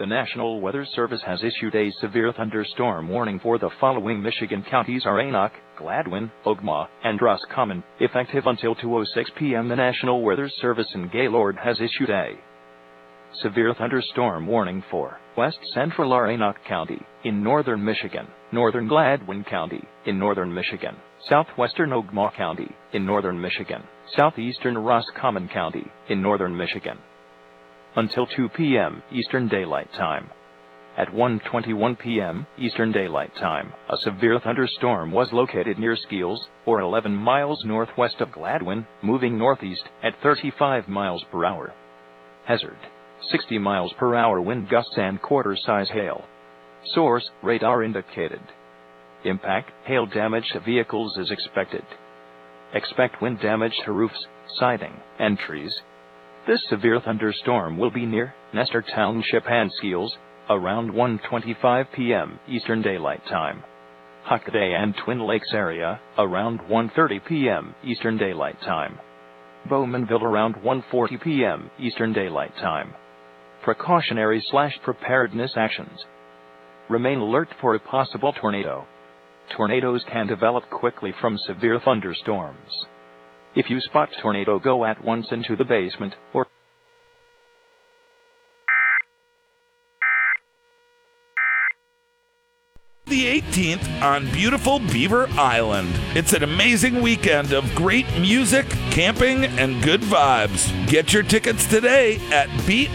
The National Weather Service has issued a severe thunderstorm warning for the following Michigan counties: Aranoch, Gladwin, Ogemaw, and Roscommon. Effective until 2:06 p.m., the National Weather Service in Gaylord has issued a severe thunderstorm warning for west central Aranoch County in northern Michigan, northern Gladwin County in northern Michigan, southwestern Ogemaw County in northern Michigan, southeastern Roscommon County in northern Michigan. Until 2 p.m. Eastern Daylight Time. At 1:21 p.m. Eastern Daylight Time, a severe thunderstorm was located near Skeels, or 11 miles northwest of Gladwin, moving northeast at 35 miles per hour. Hazard: 60 miles per hour wind gusts and quarter-size hail. Source: radar indicated. Impact: hail damage to vehicles is expected. Expect wind damage to roofs, siding, and trees. This severe thunderstorm will be near Nestor Township and Skeels around 1:25 p.m. Eastern Daylight Time. Hockaday and Twin Lakes area around 1:30 p.m. Eastern Daylight Time. Bowmanville around 1:40 p.m. Eastern Daylight Time. Precautionary/preparedness actions. Remain alert for a possible tornado. Tornadoes can develop quickly from severe thunderstorms. If you spot tornado, go at once into the basement or the 18th on beautiful Beaver Island. It's an amazing weekend of great music, camping, and good vibes. Get your tickets today at